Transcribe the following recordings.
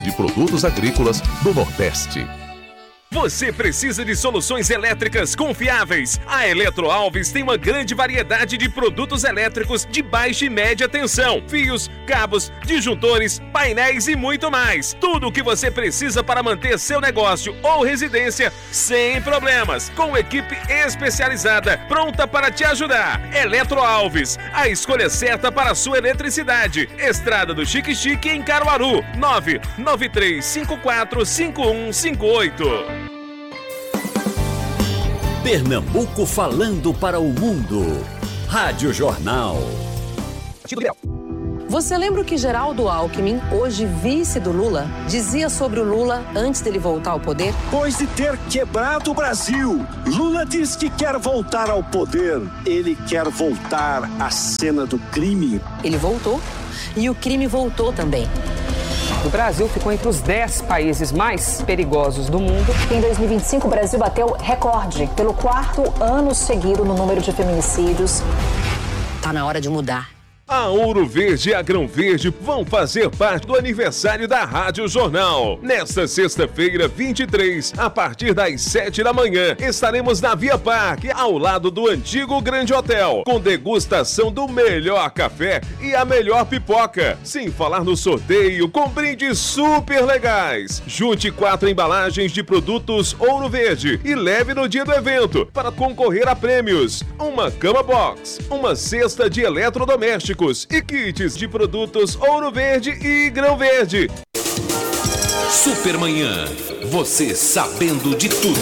de produtos agrícolas do Nordeste. Você precisa de soluções elétricas confiáveis? A Eletro Alves tem uma grande variedade de produtos elétricos de baixa e média tensão, fios, cabos, disjuntores, painéis e muito mais. Tudo o que você precisa para manter seu negócio ou residência sem problemas, com equipe especializada pronta para te ajudar. Eletro Alves, a escolha certa para a sua eletricidade. Estrada do Chique Chique em Caruaru, 993545158. Pernambuco falando para o mundo. Rádio Jornal. Você lembra o que Geraldo Alckmin, hoje vice do Lula, dizia sobre o Lula antes dele voltar ao poder? Depois de ter quebrado o Brasil, Lula diz que quer voltar ao poder. Ele quer voltar à cena do crime. Ele voltou e o crime voltou também. O Brasil ficou entre os 10 países mais perigosos do mundo. Em 2025, o Brasil bateu recorde pelo 4º ano seguido no número de feminicídios. Tá na hora de mudar. A Ouro Verde e a Grão Verde vão fazer parte do aniversário da Rádio Jornal. Nesta sexta-feira, 23, a partir das 7 da manhã, estaremos na Via Parque, ao lado do antigo Grande Hotel, com degustação do melhor café e a melhor pipoca. Sem falar no sorteio com brindes super legais. Junte 4 embalagens de produtos Ouro Verde e leve no dia do evento para concorrer a prêmios. Uma cama box, uma cesta de eletrodomésticos e kits de produtos Ouro Verde e Grão Verde. Supermanhã, você sabendo de tudo.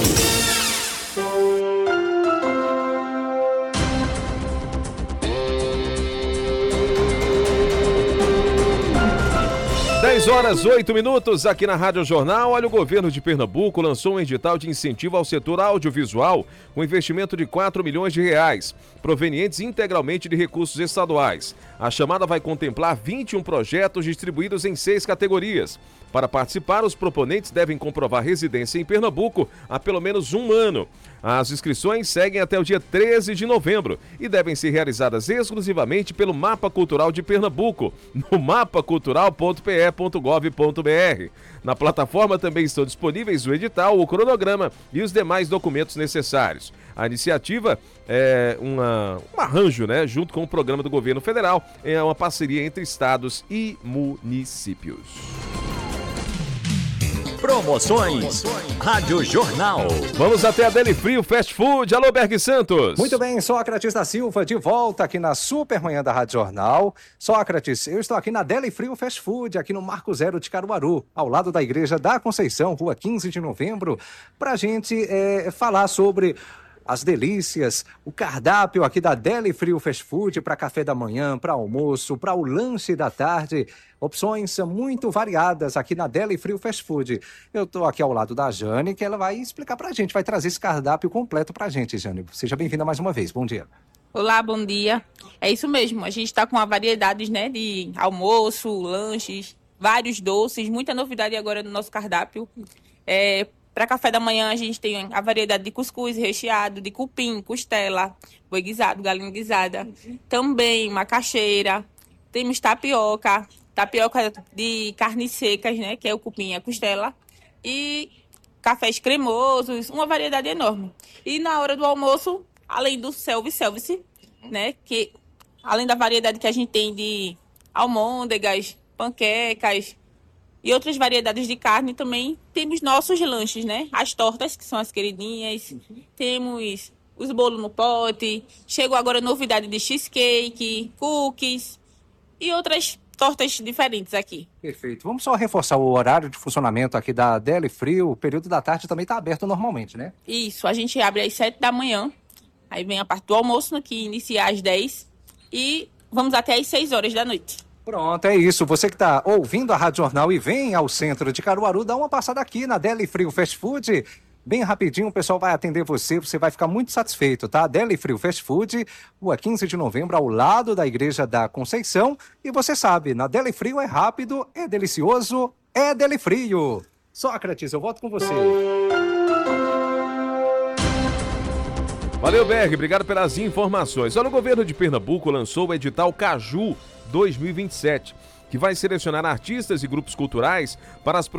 10h08 aqui na Rádio Jornal. Olha, o governo de Pernambuco lançou um edital de incentivo ao setor audiovisual com investimento de R$4 milhões, provenientes integralmente de recursos estaduais. A chamada vai contemplar 21 projetos distribuídos em 6 categorias. Para participar, os proponentes devem comprovar residência em Pernambuco há pelo menos um ano. As inscrições seguem até o dia 13 de novembro e devem ser realizadas exclusivamente pelo Mapa Cultural de Pernambuco, no mapacultural.pe.gov.br. Na plataforma também estão disponíveis o edital, o cronograma e os demais documentos necessários. A iniciativa é um arranjo, né, junto com o programa do governo federal, é uma parceria entre estados e municípios. Promoções Rádio Jornal. Vamos até a Deli Frio Fast Food. Alô, Berg Santos. Muito bem, Sócrates da Silva de volta aqui na Supermanhã da Rádio Jornal. Sócrates, eu estou aqui na Deli Frio Fast Food, aqui no Marco Zero de Caruaru, ao lado da Igreja da Conceição, Rua 15 de Novembro, para a gente falar sobre as delícias, o cardápio aqui da Deli Frio Fast Food para café da manhã, para almoço, para o lanche da tarde. Opções muito variadas aqui na Deli Frio Fast Food. Eu estou aqui ao lado da Jane, que ela vai explicar para a gente, vai trazer esse cardápio completo para a gente, Jane. Seja bem-vinda mais uma vez. Bom dia. Olá, bom dia. É isso mesmo, a gente está com uma variedade, né, de almoço, lanches, vários doces, muita novidade agora no nosso cardápio. Para café da manhã, a gente tem a variedade de cuscuz recheado, de cupim, costela, boi guisado, galinha guisada. Também macaxeira, temos tapioca de carnes secas, né, que é o cupim e a costela. E cafés cremosos, uma variedade enorme. E na hora do almoço, além do self-service, né, que além da variedade que a gente tem de almôndegas, panquecas e outras variedades de carne, também temos nossos lanches, né? As tortas, que são as queridinhas, temos os bolos no pote, chegou agora a novidade de cheesecake, cookies e outras tortas diferentes aqui. Perfeito. Vamos só reforçar o horário de funcionamento aqui da Deli Frio. O período da tarde também está aberto normalmente, né? Isso, a gente abre às 7 da manhã, aí vem a parte do almoço, né, que inicia às 10 e vamos até às 6 horas da noite. Pronto, é isso. Você que está ouvindo a Rádio Jornal e vem ao centro de Caruaru, dá uma passada aqui na Deli Frio Fast Food. Bem rapidinho, o pessoal vai atender você vai ficar muito satisfeito, tá? Deli Frio Fast Food, Rua 15 de Novembro, ao lado da Igreja da Conceição. E você sabe, na Deli Frio é rápido, é delicioso, é Deli Frio. Sócrates, eu volto com você. Valeu, Berg, obrigado pelas informações. Olha, o governo de Pernambuco lançou o edital Caju 2027. que vai selecionar artistas e grupos culturais para as